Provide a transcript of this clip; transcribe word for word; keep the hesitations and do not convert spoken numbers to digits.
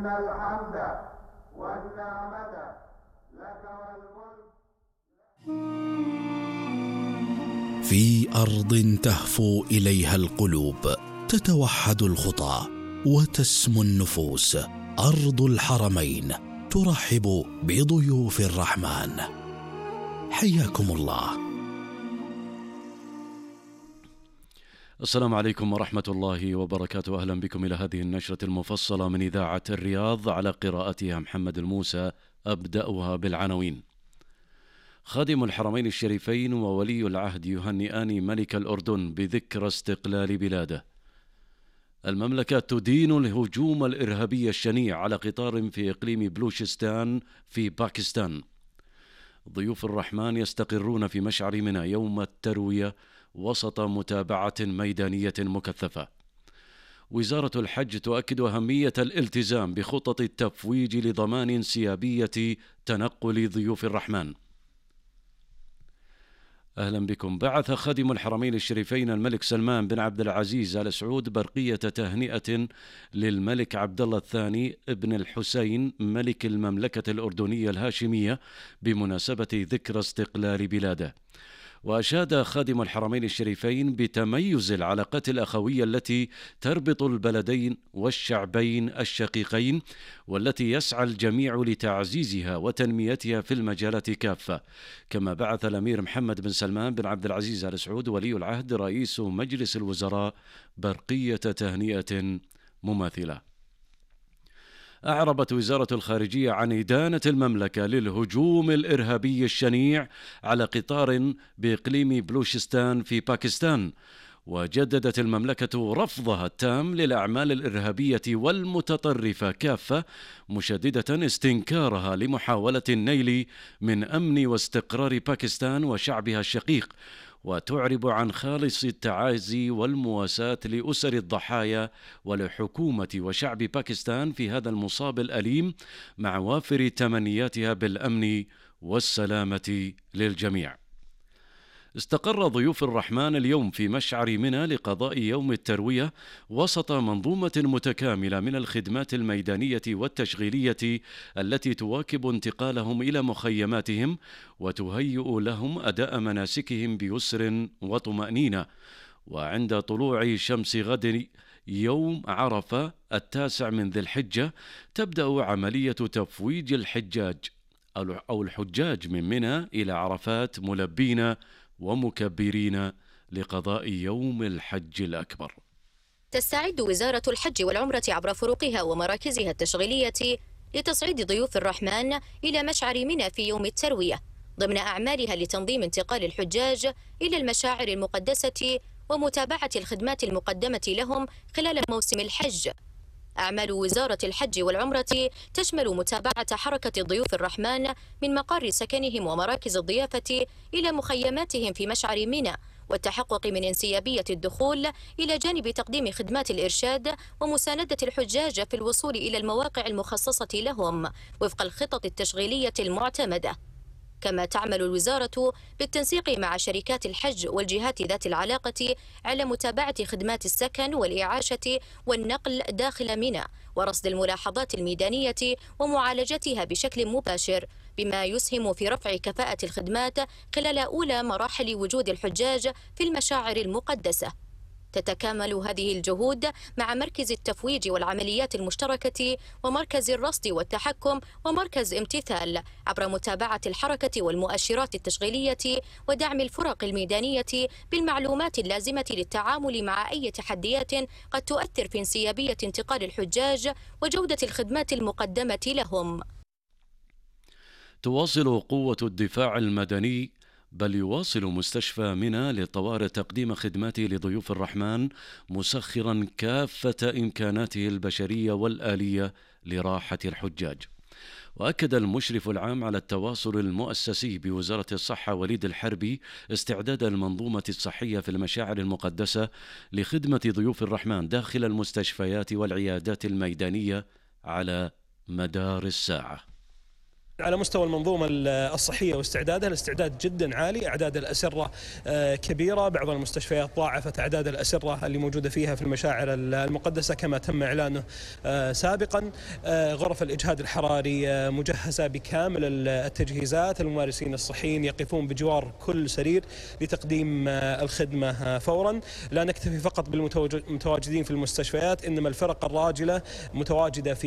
إن الحمد والنعمة لك والملك. في أرض تهفو إليها القلوب، تتوحد الخطى وتسمو النفوس، أرض الحرمين ترحب بضيوف الرحمن. حياكم الله. السلام عليكم ورحمة الله وبركاته. أهلا بكم إلى هذه النشرة المفصلة من إذاعة الرياض على قراءتها محمد الموسى. أبدأها بالعناوين. خادم الحرمين الشريفين وولي العهد يهنئان ملك الأردن بذكرى استقلال بلاده. المملكة تدين الهجوم الإرهابي الشنيع على قطار في إقليم بلوشستان في باكستان. ضيوف الرحمن يستقرون في مشعر منى يوم التروية وسط متابعة ميدانية مكثفة. وزارة الحج تؤكد أهمية الالتزام بخطط التفويج لضمان انسيابية تنقل ضيوف الرحمن. أهلا بكم. بعث خادم الحرمين الشريفين الملك سلمان بن عبد العزيز آل سعود برقية تهنئة للملك عبد الله الثاني ابن الحسين ملك المملكة الأردنية الهاشمية بمناسبة ذكرى استقلال بلاده. وأشاد خادم الحرمين الشريفين بتميز العلاقات الأخوية التي تربط البلدين والشعبين الشقيقين، والتي يسعى الجميع لتعزيزها وتنميتها في المجالات كافة. كما بعث الأمير محمد بن سلمان بن عبد العزيز آل سعود ولي العهد رئيس مجلس الوزراء برقية تهنئة مماثلة. أعربت وزارة الخارجية عن إدانة المملكة للهجوم الإرهابي الشنيع على قطار بإقليم بلوشستان في باكستان. وجددت المملكة رفضها التام للأعمال الإرهابية والمتطرفة كافة، مشددة استنكارها لمحاولة النيل من أمن واستقرار باكستان وشعبها الشقيق، وتعرب عن خالص التعازي والمواساة لأسر الضحايا ولحكومة وشعب باكستان في هذا المصاب الأليم، مع وافر تمنياتها بالأمن والسلامة للجميع. استقر ضيوف الرحمن اليوم في مشعر منى لقضاء يوم التروية وسط منظومة متكاملة من الخدمات الميدانية والتشغيلية التي تواكب انتقالهم إلى مخيماتهم وتهيئ لهم أداء مناسكهم بيسر وطمأنينة. وعند طلوع شمس غد يوم عرفة التاسع من ذي الحجة تبدأ عملية تفويج الحجاج أو الحجاج من منى إلى عرفات ملبين ومكبرين لقضاء يوم الحج الأكبر. تستعد وزارة الحج والعمرة عبر فروقها ومراكزها التشغيلية لتصعيد ضيوف الرحمن إلى مشعر منى في يوم التروية، ضمن أعمالها لتنظيم انتقال الحجاج إلى المشاعر المقدسة ومتابعة الخدمات المقدمة لهم خلال موسم الحج. أعمال وزارة الحج والعمرة تشمل متابعة حركة ضيوف الرحمن من مقر سكنهم ومراكز الضيافة إلى مخيماتهم في مشعر منى، والتحقق من انسيابية الدخول إلى جانب تقديم خدمات الإرشاد ومساندة الحجاج في الوصول إلى المواقع المخصصة لهم وفق الخطط التشغيلية المعتمدة. كما تعمل الوزارة بالتنسيق مع شركات الحج والجهات ذات العلاقة على متابعة خدمات السكن والإعاشة والنقل داخل منى، ورصد الملاحظات الميدانية ومعالجتها بشكل مباشر، بما يسهم في رفع كفاءة الخدمات خلال أولى مراحل وجود الحجاج في المشاعر المقدسة. تتكامل هذه الجهود مع مركز التفويج والعمليات المشتركة ومركز الرصد والتحكم ومركز امتثال عبر متابعة الحركة والمؤشرات التشغيلية ودعم الفرق الميدانية بالمعلومات اللازمة للتعامل مع أي تحديات قد تؤثر في انسيابية انتقال الحجاج وجودة الخدمات المقدمة لهم. تواصل قوة الدفاع المدني بل يواصل مستشفى منى للطوارئ تقديم خدماته لضيوف الرحمن، مسخرا كافة إمكاناته البشرية والآلية لراحة الحجاج. وأكد المشرف العام على التواصل المؤسسي بوزارة الصحة وليد الحربي استعداد المنظومة الصحية في المشاعر المقدسة لخدمة ضيوف الرحمن داخل المستشفيات والعيادات الميدانية على مدار الساعة. على مستوى المنظومة الصحية واستعدادها، الاستعداد جدا عالي، أعداد الأسرة كبيرة، بعض المستشفيات ضاعفت أعداد الأسرة اللي موجودة فيها في المشاعر المقدسة كما تم إعلانه سابقا. غرف الإجهاد الحراري مجهزة بكامل التجهيزات، الممارسين الصحيين يقفون بجوار كل سرير لتقديم الخدمة فورا. لا نكتفي فقط بالمتواجدين في المستشفيات، إنما الفرق الراجلة متواجدة في